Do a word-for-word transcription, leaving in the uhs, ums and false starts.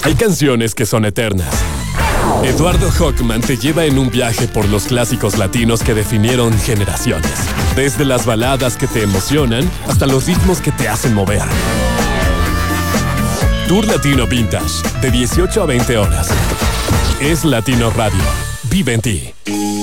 Hay canciones que son eternas. Eduardo Hockman te lleva en un viaje por los clásicos latinos que definieron generaciones. Desde las baladas que te emocionan hasta los ritmos que te hacen mover. Tour Latino Vintage, de dieciocho a veinte horas. Es Latino Radio. Vive en ti.